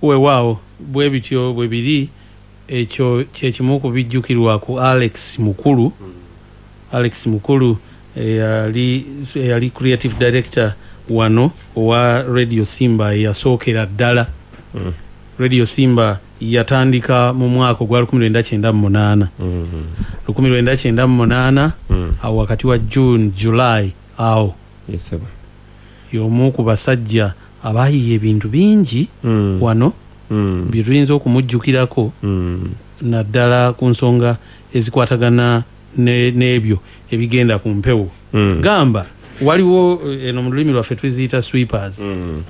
weewaawo bwe bityo bwe biri. Ekyo kyekimu ku bijjukirwa ku Alex Mukulu. Alex Mukulu yali creative director wano owa Radio Simba yasookera ddala. Radio Simba yatandika mu mwaka gwa 1998. 1998 awo wakati wa June July awo. Yes sir. Y'omu ku basajja abayiye ebintu bingi wano biruyinza okumujjukirako naddala ku nsonga ezikwatagana n'ebyo ebigenda ku mpewo. Gamba waliwo eno mu lulimi lwaffe tweziyita sweepers.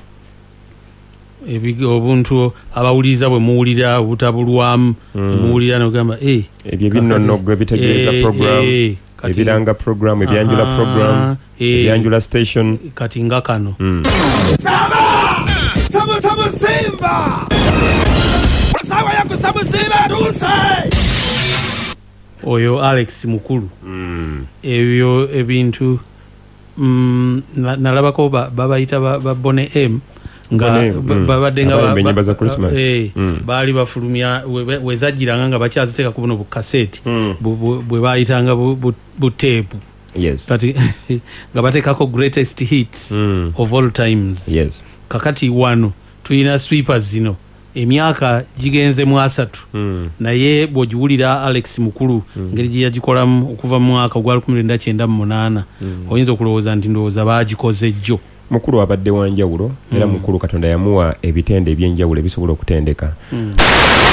Obuntu abawuliriza bwe muwulira obutabulwamu muwulira n'ogamba ebyo binnonoggwe bitegeeza program ebiranga program ebyanjula program ebyanjula station kati nga kano. Sabu Simba sawa yako Sabu Simba tuse oyo Alex Mukulu. Ebyo ebintu nalabako babayita babone M nga babadde nga nyimba za Christmas baali bafulumya wezajjiranga nga bakyaziteeka ku buno bu cassette bwe bayitanga bu tape. Yes. Kati nga bateekako greatest hits of all times. Yes. Kakati wano tulina sweepers zino emyaka gigenze mu 3 naye bw'ogiwulira Alex Mukulu ngeri gye yagikolamu okuva mu mwaka gwa 1998 oyinza okulowooza nti ndowooza baagikoze jjo. Mukulu abadde wa njawulo era Mukulu Katonda yamuwa ebitende eby'enjawulo ebisobola okutendeka.